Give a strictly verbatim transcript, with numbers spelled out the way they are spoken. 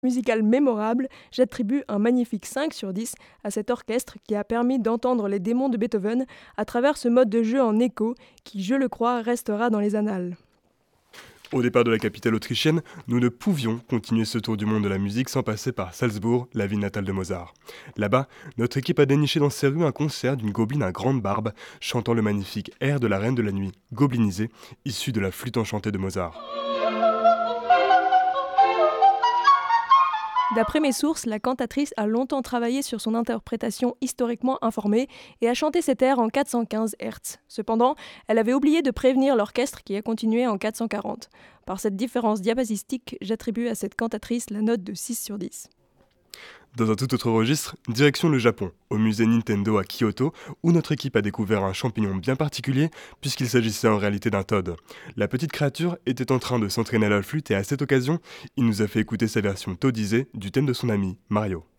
Musical mémorable, j'attribue un magnifique cinq sur dix à cet orchestre qui a permis d'entendre les démons de Beethoven à travers ce mode de jeu en écho qui, je le crois, restera dans les annales. Au départ de la capitale autrichienne, nous ne pouvions continuer ce tour du monde de la musique sans passer par Salzbourg, la ville natale de Mozart. Là-bas, notre équipe a déniché dans ses rues un concert d'une gobeline à grande barbe, chantant le magnifique air de la Reine de la Nuit, goblinisé, issu de la flûte enchantée de Mozart. D'après mes sources, la cantatrice a longtemps travaillé sur son interprétation historiquement informée et a chanté cet air en quatre cent quinze hertz. Cependant, elle avait oublié de prévenir l'orchestre qui a continué en quatre cent quarante. Par cette différence diapasistique, j'attribue à cette cantatrice la note de six sur dix. Dans un tout autre registre, direction le Japon, au musée Nintendo à Kyoto, où notre équipe a découvert un champignon bien particulier, puisqu'il s'agissait en réalité d'un Toad. La petite créature était en train de s'entraîner à la flûte et à cette occasion, il nous a fait écouter sa version toadisée du thème de son ami, Mario.